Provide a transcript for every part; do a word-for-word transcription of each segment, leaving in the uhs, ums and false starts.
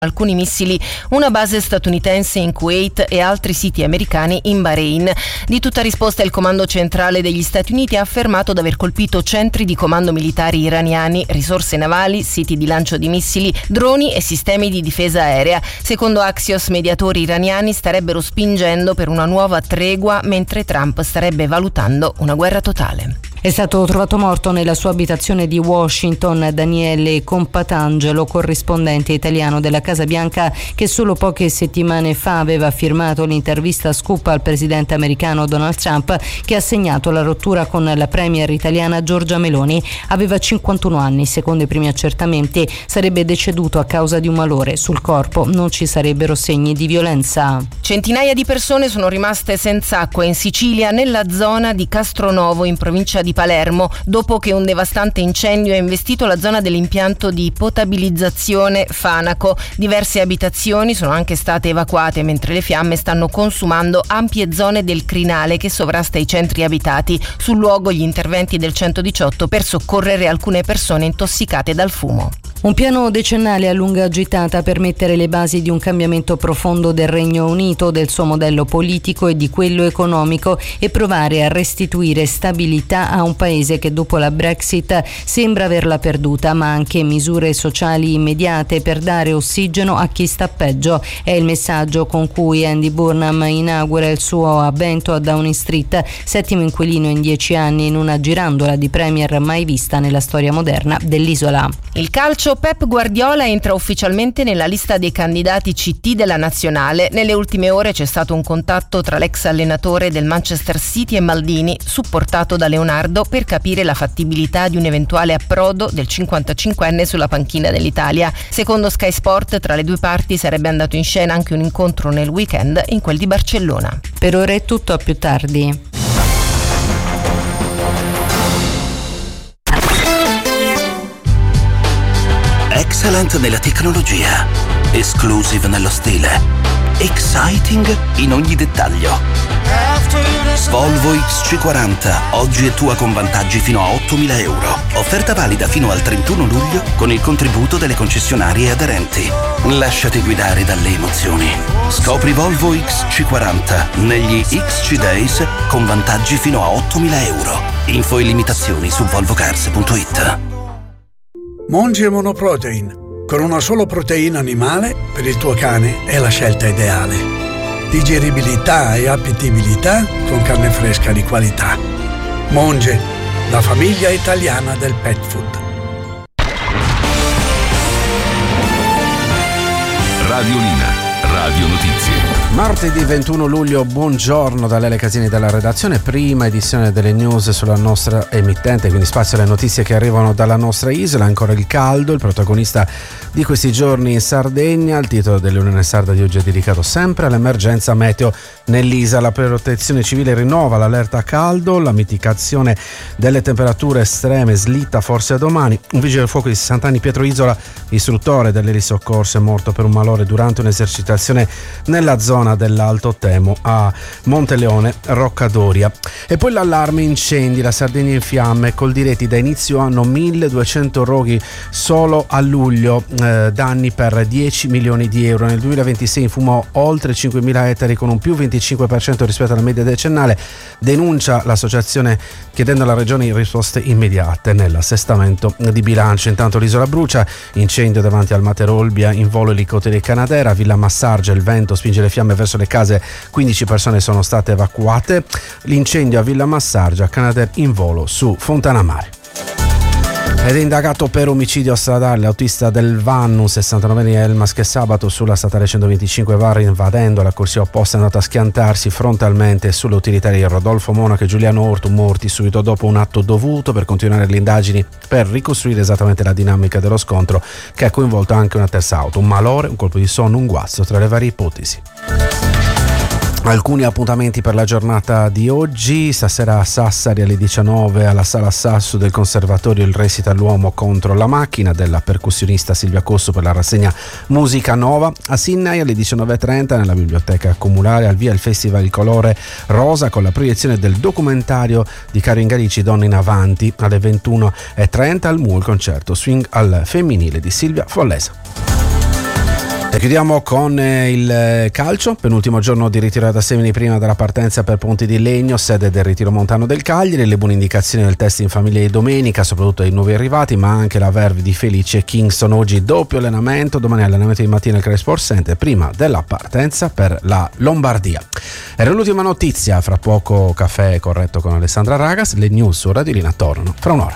alcuni missili una base statunitense in Kuwait e altri siti americani in Bahrain. Di tutta risposta il comando centrale degli Stati Uniti ha affermato di aver colpito centri di comando militari iraniani, risorse navali, siti di lancio di missili, droni e sistemi di difesa aerea. Secondo Axios, mediatori iraniani starebbero spingendo per una nuova tregua, mentre Trump starebbe valutando una guerra totale. È stato trovato morto nella sua abitazione di Washington Daniele Compatangelo, corrispondente italiano della Casa Bianca, che solo poche settimane fa aveva firmato l'intervista scoop al presidente americano Donald Trump, che ha segnato la rottura con la premier italiana Giorgia Meloni. Aveva cinquantuno anni, secondo i primi accertamenti sarebbe deceduto a causa di un malore sul corpo, non ci sarebbero segni di violenza. Centinaia di persone sono rimaste senza acqua in Sicilia, nella zona di Castronovo in provincia di Palermo, dopo che un devastante incendio ha investito la zona dell'impianto di potabilizzazione Fanaco. Diverse abitazioni sono anche state evacuate, mentre le fiamme stanno consumando ampie zone del crinale che sovrasta i centri abitati. Sul luogo gli interventi del centodiciotto per soccorrere alcune persone intossicate dal fumo. Un piano decennale a lunga agitata per mettere le basi di un cambiamento profondo del Regno Unito, del suo modello politico e di quello economico, e provare a restituire stabilità a un paese che dopo la Brexit sembra averla perduta, ma anche misure sociali immediate per dare ossigeno a chi sta peggio. È il messaggio con cui Andy Burnham inaugura il suo avvento a Downing Street, settimo inquilino in dieci anni in una girandola di premier mai vista nella storia moderna dell'isola. Il calcio. Pep Guardiola entra ufficialmente nella lista dei candidati C T della nazionale. Nelle ultime ore c'è stato un contatto tra l'ex allenatore del Manchester City e Maldini, supportato da Leonardo, per capire la fattibilità di un eventuale approdo del cinquantacinquenne sulla panchina dell'Italia. Secondo Sky Sport, tra le due parti sarebbe andato in scena anche un incontro nel weekend in quel di Barcellona. Per ora è tutto, a più tardi. Excellent nella tecnologia, exclusive nello stile, exciting in ogni dettaglio. Volvo X C quaranta, oggi è tua con vantaggi fino a ottomila euro. Offerta valida fino al trentuno luglio con il contributo delle concessionarie aderenti. Lasciati guidare dalle emozioni. Scopri Volvo X C quaranta negli X C Days con vantaggi fino a ottomila euro. Info e limitazioni su volvocars punto it. Monge Monoprotein, con una sola proteina animale per il tuo cane è la scelta ideale. Digeribilità e appetibilità con carne fresca di qualità. Monge, la famiglia italiana del pet food. Radiolina, Radio Notizie. Martedì ventuno luglio, buongiorno da Lele Casini della redazione, prima edizione delle news sulla nostra emittente, quindi spazio alle notizie che arrivano dalla nostra isola. Ancora il caldo, il protagonista di questi giorni in Sardegna. Il titolo dell'Unione Sarda di oggi è dedicato sempre all'emergenza meteo nell'isola. La Protezione Civile rinnova l'allerta a caldo, la mitigazione delle temperature estreme slitta forse a domani. Un vigile del fuoco di sessanta anni, Pietro Isola, istruttore delle risoccorse, è morto per un malore durante un'esercitazione nella zona dell'Alto Temo a Monteleone, Roccadoria. E poi l'allarme incendi, la Sardegna in fiamme, Coldiretti da inizio anno milleduecento roghi solo a luglio, eh, danni per dieci milioni di euro. Nel duemilaventisei fumò oltre cinquemila ettari con un più venticinque per cento rispetto alla media decennale, denuncia l'associazione chiedendo alla regione risposte immediate nell'assestamento di bilancio. Intanto l'isola brucia, incendio davanti al Mater Olbia, in volo elicotteri Canadair, Villa Massargia, il vento spinge le fiamme verso le case, quindici persone sono state evacuate. L'incendio a Villa Massargia, Canadair in volo su Fontanamare. Ed è indagato per omicidio stradale l'autista del Vannu, sessantanovenne Elmas, che sabato sulla statale centoventicinque va invadendo la corsia opposta è andato a schiantarsi frontalmente sulle utilitarie Rodolfo Monaco e Giuliano Ortu, morti subito dopo un atto dovuto per continuare le indagini per ricostruire esattamente la dinamica dello scontro, che ha coinvolto anche una terza auto, un malore, un colpo di sonno, un guazzo tra le varie ipotesi. Alcuni appuntamenti per la giornata di oggi: stasera a Sassari alle diciannove alla Sala Sasso del Conservatorio il recital L'uomo contro la macchina della percussionista Silvia Cosso per la rassegna Musica Nova. A Sydney alle diciannove e trenta nella Biblioteca Comunale al via il Festival Il Colore Rosa con la proiezione del documentario di Caro Ingalici Donne in Avanti. Alle ventuno e trenta al M U il concerto Swing al femminile di Silvia Follesa. E chiudiamo con il calcio, penultimo giorno di ritiro da Semini prima della partenza per Ponti di Legno, sede del ritiro montano del Cagliari. Le buone indicazioni del test in famiglia di domenica, soprattutto ai nuovi arrivati, ma anche la verve di Felice e Kingston. Oggi doppio allenamento, domani allenamento di mattina al Cray Sport Center prima della partenza per la Lombardia. Era l'ultima notizia, fra poco caffè corretto con Alessandra Ragas, le news su Radio Lina tornano fra un'ora.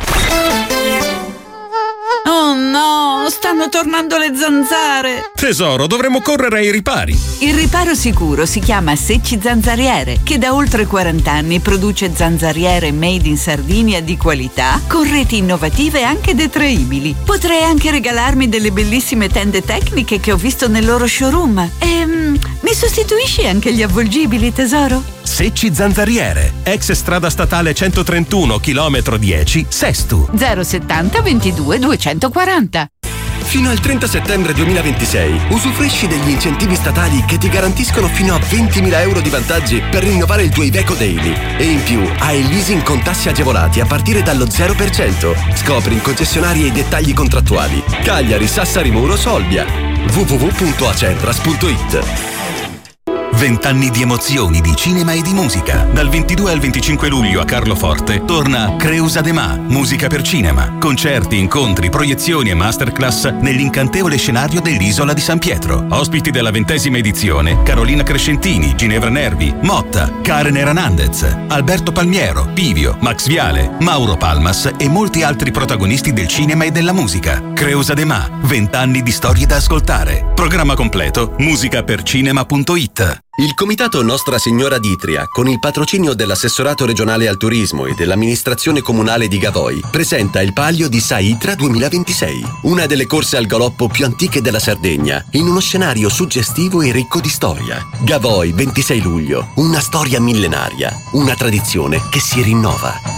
Oh no, stanno tornando le zanzare. Tesoro, dovremmo correre ai ripari. Il riparo sicuro si chiama Secci Zanzariere, che da oltre quaranta anni produce zanzariere made in Sardinia di qualità, con reti innovative e anche detraibili. Potrei anche regalarmi delle bellissime tende tecniche che ho visto nel loro showroom. Ehm, mi sostituisci anche gli avvolgibili, tesoro? Secci Zanzariere, ex strada statale centotrentuno, chilometro dieci, Sestu. zero settanta ventidue duecentoquaranta. Fino al trenta settembre duemilaventisei usufruisci degli incentivi statali che ti garantiscono fino a ventimila euro di vantaggi per rinnovare il tuo Iveco Daily. E in più hai il leasing con tassi agevolati a partire dallo zero per cento. Scopri in concessionarie i dettagli contrattuali. Cagliari, Sassari Muro, Solvia. w w w punto acentras punto it. Vent'anni di emozioni, di cinema e di musica. Dal ventidue al venticinque luglio a Carloforte torna Creusa de Ma, musica per cinema. Concerti, incontri, proiezioni e masterclass nell'incantevole scenario dell'Isola di San Pietro. Ospiti della ventesima edizione: Carolina Crescentini, Ginevra Nervi, Motta, Karen Hernandez, Alberto Palmiero, Pivio, Max Viale, Mauro Palmas e molti altri protagonisti del cinema e della musica. Creusa de Ma, vent'anni di storie da ascoltare. Programma completo musicapercinema punto it. Il Comitato Nostra Signora d'Itria, con il patrocinio dell'Assessorato Regionale al Turismo e dell'Amministrazione Comunale di Gavoi, presenta il Palio di Saitra duemilaventisei, una delle corse al galoppo più antiche della Sardegna, in uno scenario suggestivo e ricco di storia. Gavoi, ventisei luglio, una storia millenaria, una tradizione che si rinnova.